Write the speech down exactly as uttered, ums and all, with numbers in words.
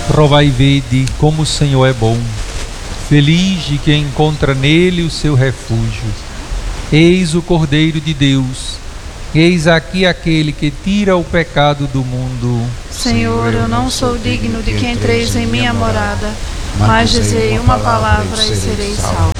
Provai e vede como o Senhor é bom. Feliz de quem encontra nele o seu refúgio. Eis o Cordeiro de Deus. Eis aqui aquele que tira o pecado do mundo. Senhor, eu não sou digno de que entreis em minha morada, mas dizei uma palavra e serei salvo.